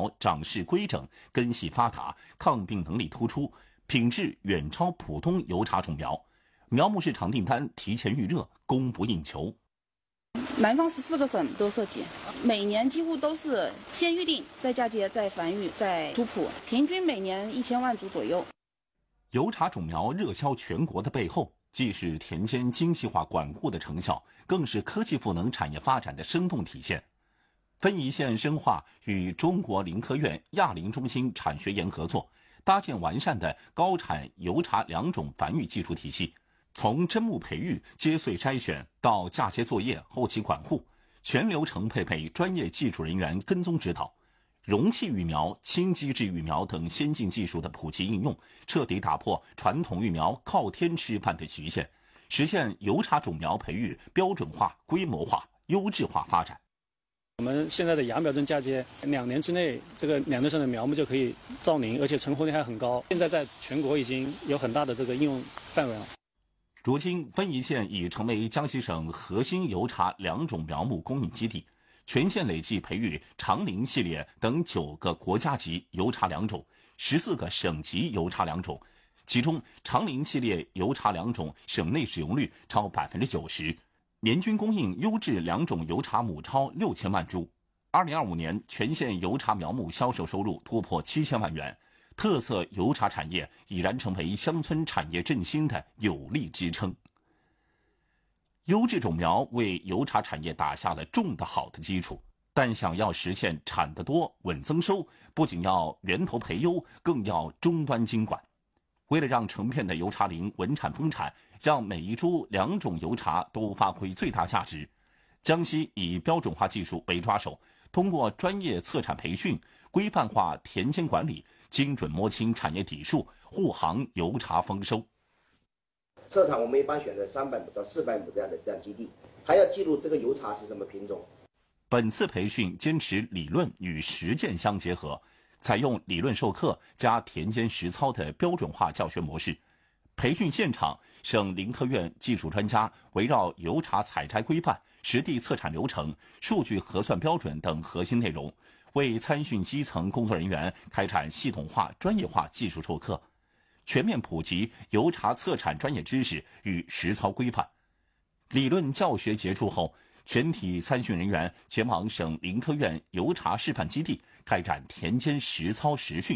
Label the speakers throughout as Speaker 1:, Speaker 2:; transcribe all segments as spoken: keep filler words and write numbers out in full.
Speaker 1: 苗长势规整，根系发达，抗病能力突出，品质远超普通油茶种苗。苗木市场订单提前预热，供不应求。
Speaker 2: 南方十四个省都涉及，每年几乎都是先预定，再嫁接，再繁育，再出圃，平均每年一千万株左右。
Speaker 1: 油茶种苗热销全国的背后，既是田间精细化管护的成效，更是科技赋能产业发展的生动体现。分宜县深化与中国林科院亚林中心产学研合作，搭建完善的高产油茶两种繁育技术体系，从砧木培育、接穗筛选到嫁接作业、后期管护，全流程配备专业技术人员跟踪指导。容器育苗、轻基质育苗等先进技术的普及应用，彻底打破传统育苗靠天吃饭的局限，实现油茶种苗培育标准化、规模化、优质化发展。
Speaker 3: 我们现在的芽苗针嫁接，两年之内，这个两年生的苗木就可以造林，而且成活率还很高。现在在全国已经有很大的这个应用范围了。
Speaker 1: 如今，分宜县已成为江西省核心油茶两种苗木供应基地。全县累计培育长林系列等九个国家级油茶两种，十四个省级油茶两种，其中长林系列油茶两种省内使用率超百分之九十，年均供应优质两种油茶亩超六千万株。二零二五年，全县油茶苗木销售收入突破七千万元，特色油茶产业已然成为乡村产业振兴的有力支撑。优质种苗为油茶产业打下了种得好的基础，但想要实现产得多、稳增收，不仅要源头培优，更要终端经管。为了让成片的油茶林稳产丰产，让每一株两种油茶都发挥最大价值，江西以标准化技术为抓手，通过专业策产培训、规范化田间管理，精准摸清产业底数，护航油茶丰收。
Speaker 4: 测产我们一般选择三百亩到四百亩这样的这样基地，还要记录这个油茶是什么品种。
Speaker 1: 本次培训坚持理论与实践相结合，采用理论授课加田间实操的标准化教学模式。培训现场，省林科院技术专家围绕油茶采摘规范、实地测产流程、数据核算标准等核心内容，为参训基层工作人员开展系统化、专业化技术授课，全面普及油茶测产专业知识与实操规范。理论教学结束后，全体参训人员前往省林科院油茶示范基地开展田间实操实训。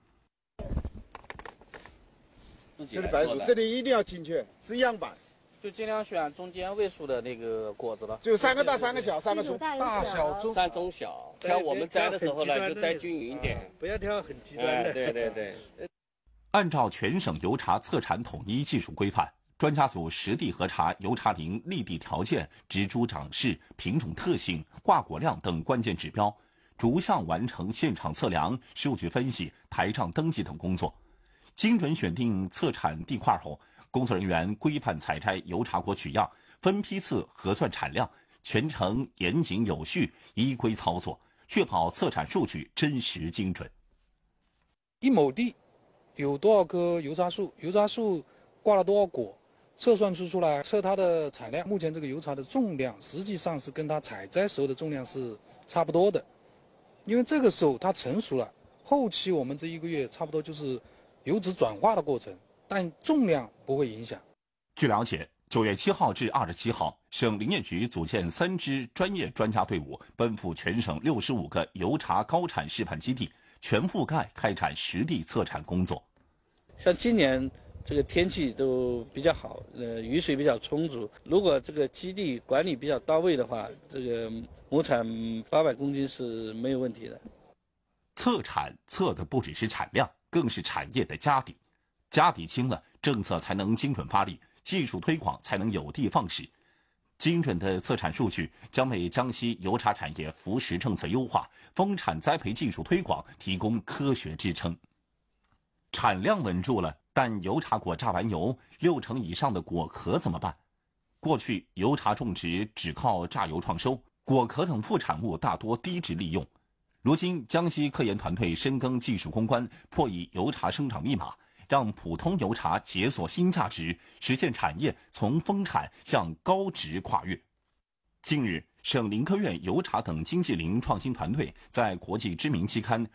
Speaker 5: 这里白薯，这里一定要精确，是样板，
Speaker 6: 就尽量选中间位数的那个果子了，
Speaker 5: 就三个大，三个小，三个中，
Speaker 7: 大小中，
Speaker 6: 三中小。挑我们摘的时候呢，就摘均匀一点，
Speaker 7: 不要挑很极端的。
Speaker 6: 哎、对对对。
Speaker 1: 按照全省油茶测产统一技术规范，专家组实地核查油茶林立地条件、植株长势、品种特性、挂果量等关键指标，逐项完成现场测量、数据分析、台账登记等工作。精准选定测产地块后，工作人员规范采摘油茶果取样，分批次核算产量，全程严谨有序，依规操作，确保测产数据真实精准。
Speaker 8: 一亩地有多少棵油茶树，油茶树挂了多少果，测算出出来，测它的产量。目前这个油茶的重量实际上是跟它采摘时候的重量是差不多的，因为这个时候它成熟了，后期我们这一个月差不多就是油脂转化的过程，但重量不会影响。
Speaker 1: 据了解，九月七号至二十七号，省林业局组建三支专业专家队伍，奔赴全省六十五个油茶高产示范基地，全覆盖开展实地测产工作。
Speaker 6: 像今年这个天气都比较好，呃，雨水比较充足。如果这个基地管理比较到位的话，这个亩产八百公斤是没有问题的。
Speaker 1: 测产测的不只是产量，更是产业的家底。家底清了，政策才能精准发力，技术推广才能有的放矢。精准的测产数据将为江西油茶产业扶持政策优化、丰产栽培技术推广提供科学支撑。产量稳住了，但油茶果榨完油，六成以上的果壳怎么办？过去油茶种植只靠榨油创收，果壳等副产物大多低值利用。如今，江西科研团队深耕技术攻关，破译油茶生长密码，让普通油茶解锁新价值，实现产业从丰产向高值跨越。近日，省林科院油茶等经济林创新团队在国际知名期刊《